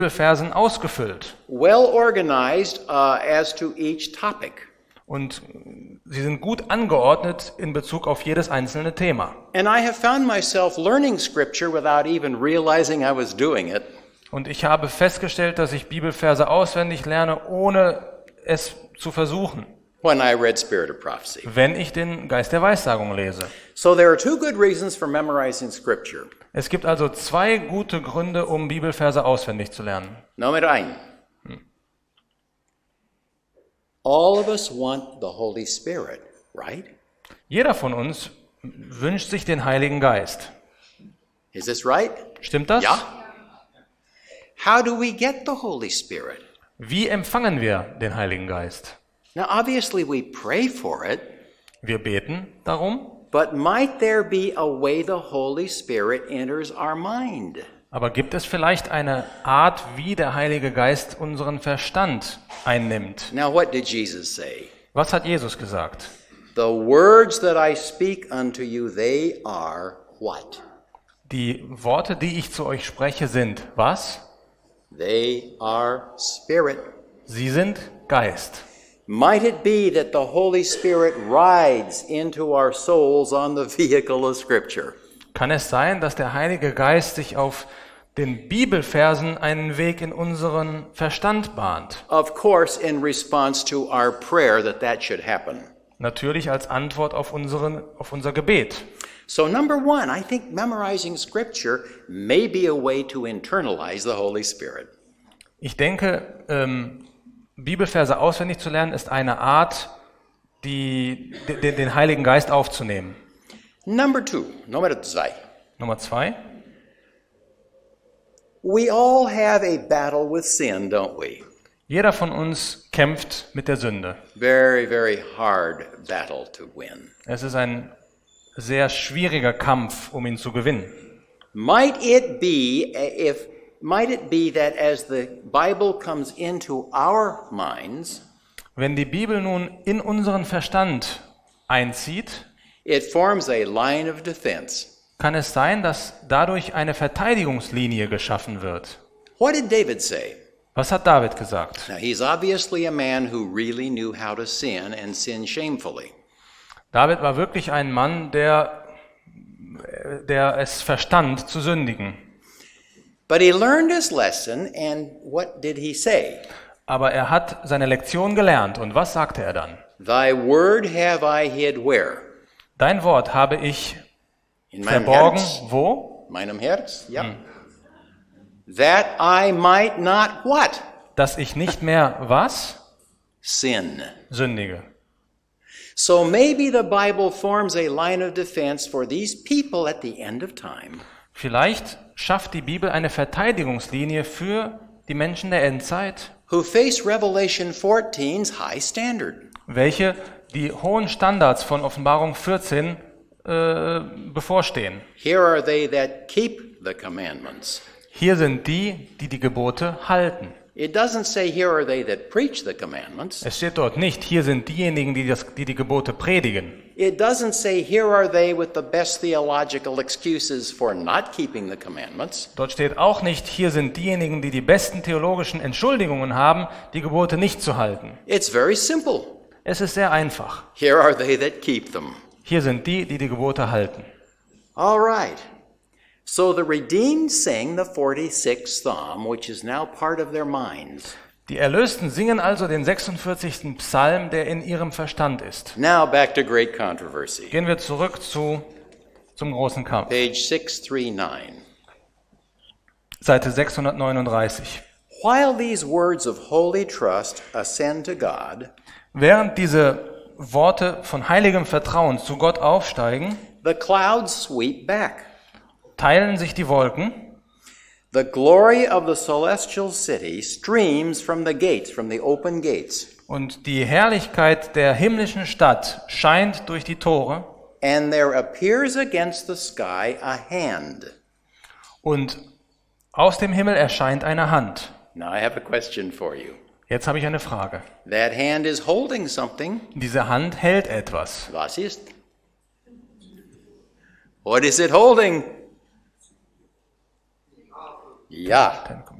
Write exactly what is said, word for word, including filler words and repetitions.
Bibelversen ausgefüllt. well organized uh, as to each topic. Und sie sind gut angeordnet in Bezug auf jedes einzelne Thema. And I have found myself learning scripture without even realizing I was doing it. Und ich habe festgestellt, dass ich Bibelverse auswendig lerne, ohne es zu versuchen, When I read Spirit of Prophecy. wenn ich den Geist der Weissagung lese. So there are two good reasons for memorizing Scripture. Es gibt also zwei gute Gründe, um Bibelverse auswendig zu lernen. Nummer ein. All of us want the Holy Spirit, right? Jeder von uns wünscht sich den Heiligen Geist. Is this right? Stimmt das? Yeah. How do we get the Holy Spirit? Wie empfangen wir den Heiligen Geist? Now, obviously we pray for it, Wir beten darum, but might there be a way the Holy Spirit enters our mind? aber gibt es vielleicht eine Art, wie der Heilige Geist unseren Verstand einnimmt? Now, what did Jesus say? Was hat Jesus gesagt? The words that I speak unto you, they are what? Die Worte, die ich zu euch spreche, sind was? They are spirit. Sie sind Geist. Might it be that the Holy Spirit rides into our souls on the vehicle of Scripture? Kann es sein, dass der Heilige Geist sich auf den Bibelversen einen Weg in unseren Verstand bahnt? Of course, in response to our prayer that that should happen. Natürlich als Antwort auf, unseren, auf unser Gebet. So number one, I think memorizing Scripture may be a way to internalize the Holy Spirit. Ich denke, ähm, Bibelverse auswendig zu lernen, ist eine Art, die, den, den Heiligen Geist aufzunehmen. Number two, Nummer zwei. Nummer zwei. We all have a battle with sin, don't we? Jeder von uns kämpft mit der Sünde. Very, very hard battle to win. Es ist ein sehr schwieriger Kampf, um ihn zu gewinnen. Might it be if might it be that as the Bible comes into our minds, Wenn die Bibel nun in unseren Verstand einzieht, it forms a line of defense. kann es sein, dass dadurch eine Verteidigungslinie geschaffen wird. What did David say? Was hat David gesagt? Now, he's obviously a man who really knew how to sin and sin shamefully. David war wirklich ein Mann, der, der es verstand zu sündigen. But he learned his lesson, and what did he say? Aber er hat seine Lektion gelernt. Und was sagte er dann? Thy word have I hid where? Dein Wort habe ich In meinem verborgen. Herz. Wo? Meinem Herz, ja. That I might not what? Dass ich nicht mehr was? Sin. Sündige. So maybe the Bible forms a line of defense for these people at the end of time. Vielleicht schafft die Bibel eine Verteidigungslinie für die Menschen der Endzeit, Who face Revelation fourteen's high standard. welche die hohen Standards von Offenbarung vierzehn äh, bevorstehen. Here are they that keep the commandments. Hier sind die, die die Gebote halten. It doesn't say here are they that preach the commandments. Es steht dort nicht, hier sind diejenigen, die, das, die die Gebote predigen. It doesn't say here are they with the best theological excuses for not keeping the commandments. Dort steht auch nicht, hier sind diejenigen, die die besten theologischen Entschuldigungen haben, die Gebote nicht zu halten. It's very simple. Es ist sehr einfach. Here are they that keep them. Hier sind die, die die Gebote halten. All right. So the redeemed sing the forty-sixth Psalm, which is now part of their minds. Die Erlösten singen also den sechsundvierzigsten Psalm, der in ihrem Verstand ist. Now back to great controversy. Gehen wir zurück zu, zum großen Kampf. Page six thirty-nine. Seite sechshundertneununddreißig. While these words of holy trust ascend to God, Während diese Worte von heiligem Vertrauen zu Gott aufsteigen, the clouds sweep back. teilen sich die Wolken. The glory of the celestial city streams from the gates, from the open gates. Und die Herrlichkeit der himmlischen Stadt scheint durch die Tore. And there appears against the sky a hand. Und aus dem Himmel erscheint eine Hand. Now I have a question for you. Jetzt habe ich eine Frage. That hand is holding something. Diese Hand hält etwas. Was ist? What is it holding? Ja.